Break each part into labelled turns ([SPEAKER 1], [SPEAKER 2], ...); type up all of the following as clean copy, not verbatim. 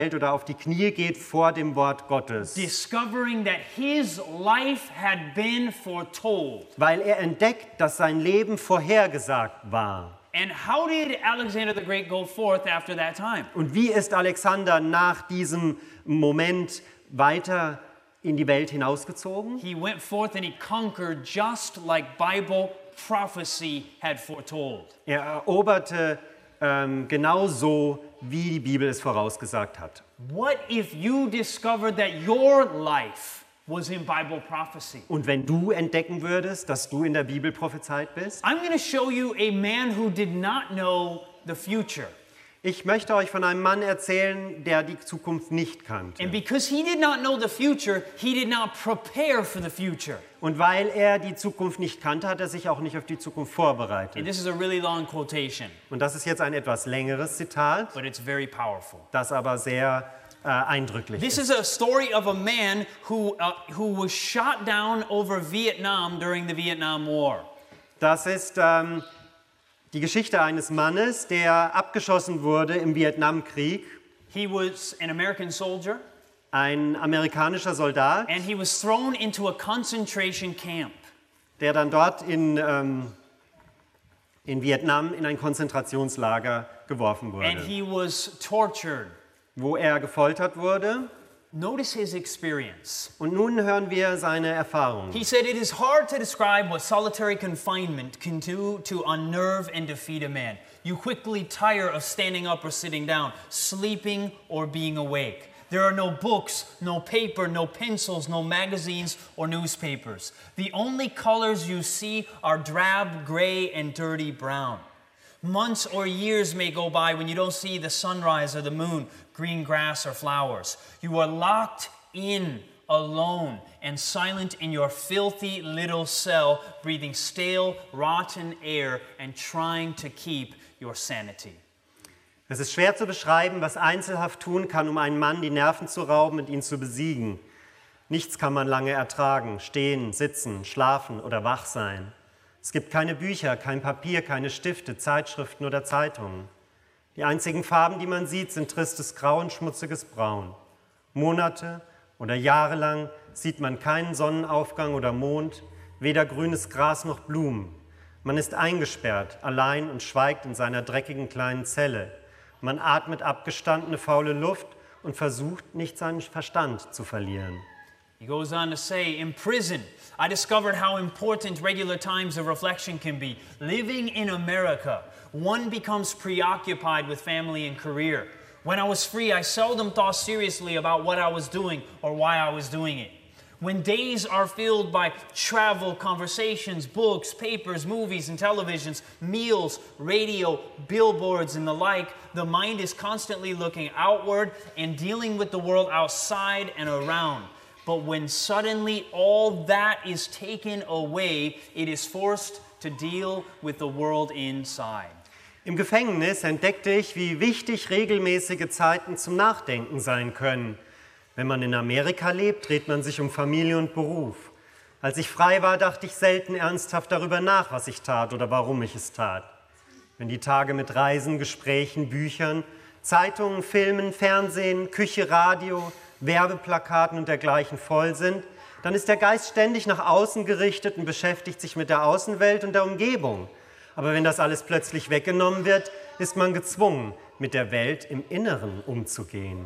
[SPEAKER 1] oder auf die Knie geht vor dem Wort Gottes,
[SPEAKER 2] discovering that his life had been foretold.
[SPEAKER 1] weil er entdeckt, dass sein Leben vorhergesagt war.
[SPEAKER 2] And how did Alexander the Great go forth after that time?
[SPEAKER 1] Und wie ist Alexander nach diesem Moment weiter in die Welt hinausgezogen?
[SPEAKER 2] He went forth and he conquered just like Bible prophecy had foretold.
[SPEAKER 1] Er eroberte genauso, wie die Bibel es vorausgesagt hat.
[SPEAKER 2] What if you discovered that your life was in Bible prophecy?
[SPEAKER 1] Und wenn du entdecken würdest, dass du in der Bibel prophezeit bist?
[SPEAKER 2] I'm going to show you a man who did not know the future.
[SPEAKER 1] Ich möchte euch von einem Mann erzählen, der die Zukunft nicht kannte.
[SPEAKER 2] And because he did not know the future, he did not prepare for the future.
[SPEAKER 1] Und weil er die Zukunft nicht kannte, hat er sich auch nicht auf die Zukunft
[SPEAKER 2] And
[SPEAKER 1] vorbereitet.
[SPEAKER 2] this is a really long quotation,
[SPEAKER 1] Und das ist jetzt ein etwas längeres Zitat,
[SPEAKER 2] but it's very powerful.
[SPEAKER 1] das aber sehr eindrücklich
[SPEAKER 2] This
[SPEAKER 1] ist.
[SPEAKER 2] is a story of a man who was shot down over Vietnam during the Vietnam War.
[SPEAKER 1] Das ist die Geschichte eines Mannes, der abgeschossen wurde im Vietnamkrieg,
[SPEAKER 2] He was an American soldier,
[SPEAKER 1] ein amerikanischer Soldat,
[SPEAKER 2] and he was thrown into a concentration camp.
[SPEAKER 1] der dann dort in Vietnam in ein Konzentrationslager geworfen
[SPEAKER 2] And
[SPEAKER 1] wurde,
[SPEAKER 2] he was tortured.
[SPEAKER 1] wo er gefoltert wurde.
[SPEAKER 2] Notice his experience.
[SPEAKER 1] Und nun hören wir seine Erfahrungen.
[SPEAKER 2] He said, "It is hard to describe what solitary confinement can do to unnerve and defeat a man. You quickly tire of standing up or sitting down, sleeping or being awake. There are no books, no paper, no pencils, no magazines or newspapers. The only colors you see are drab, gray, and dirty brown. Months or years may go by when you don't see the sunrise or the moon, green grass or flowers. You are locked in, alone, and silent in your filthy little cell, breathing stale, rotten air and trying to keep your sanity."
[SPEAKER 1] Es ist schwer zu beschreiben, was Einzelhaft tun kann, um einen Mann die Nerven zu rauben und ihn zu besiegen. Nichts kann man lange ertragen, stehen, sitzen, schlafen oder wach sein. Es gibt keine Bücher, kein Papier, keine Stifte, Zeitschriften oder Zeitungen. Die einzigen Farben, die man sieht, sind tristes Grau und schmutziges Braun. Monate oder Jahre lang sieht man keinen Sonnenaufgang oder Mond, weder grünes Gras noch Blumen. Man ist eingesperrt, allein und schweigt in seiner dreckigen kleinen Zelle. Man atmet abgestandene, faule Luft und versucht, nicht seinen Verstand zu verlieren.
[SPEAKER 2] He goes on to say, "In prison, I discovered how important regular times of reflection can be. Living in America, one becomes preoccupied with family and career. When I was free, I seldom thought seriously about what I was doing or why I was doing it. When days are filled by travel, conversations, books, papers, movies, and televisions, meals, radio, billboards, and the like, the mind is constantly looking outward and dealing with the world outside and around. But when suddenly all that is taken away, it is forced to deal with the world inside."
[SPEAKER 1] Im Gefängnis entdeckte ich, wie wichtig regelmäßige Zeiten zum Nachdenken sein können. Wenn man in Amerika lebt, dreht man sich um Familie und Beruf. Als ich frei war, dachte ich selten ernsthaft darüber nach, was ich tat oder warum ich es tat. Wenn die Tage mit Reisen, Gesprächen, Büchern, Zeitungen, Filmen, Fernsehen, Küche, Radio, Werbeplakaten und dergleichen voll sind, dann ist der Geist ständig nach außen gerichtet und beschäftigt sich mit der Außenwelt und der Umgebung. Aber wenn das alles plötzlich weggenommen wird, ist man gezwungen, mit der Welt im Inneren umzugehen.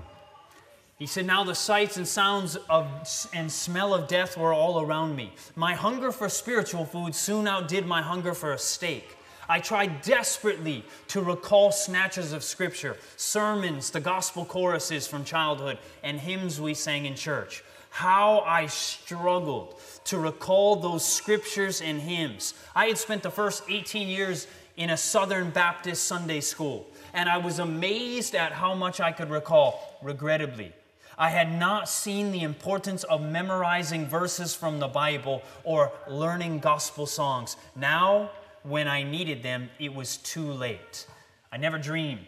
[SPEAKER 2] He said, "Now the sights and sounds and smell of death were all around me. My hunger for spiritual food soon outdid my hunger for a steak. I tried desperately to recall snatches of scripture, sermons, the gospel choruses from childhood, and hymns we sang in church. How I struggled to recall those scriptures and hymns. I had spent the first 18 years in a Southern Baptist Sunday school, and I was amazed at how much I could recall, regrettably. I had not seen the importance of memorizing verses from the Bible or learning gospel songs. Now, when I needed them, it was too late. I never dreamed."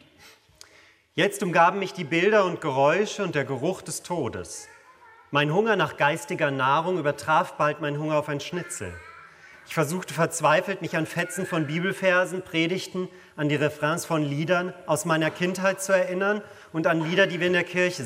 [SPEAKER 1] Jetzt umgaben mich die Bilder und Geräusche und der Geruch des Todes. Mein Hunger nach geistiger Nahrung übertraf bald mein Hunger auf ein Schnitzel. Ich versuchte verzweifelt, mich an Fetzen von Bibelversen, Predigten, an die Refrains von Liedern aus meiner Kindheit zu erinnern und an Lieder, die wir in der Kirche